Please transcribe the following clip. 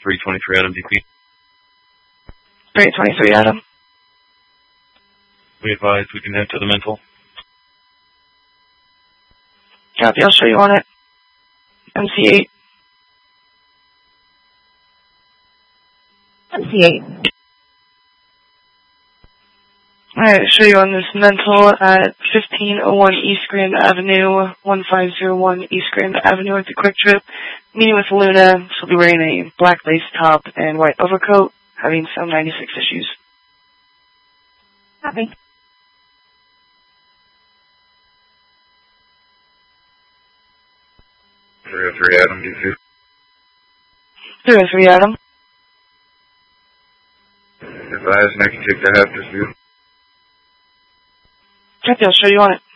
323 Adam DP. 323 Adam. We advise we can head to the mental. Copy, I'll show you on it. MC8. MC8. Alright, show you on this mental at 1501 East Grand Avenue, 1501 East Grand Avenue at the Quick Trip. Meeting with Luna. She'll be wearing a black lace top and white overcoat, having some 96 issues. Copy. 303 Adam DP. 303 Adam. Advise, and I can take the half this view. Copy, I'll show you on it.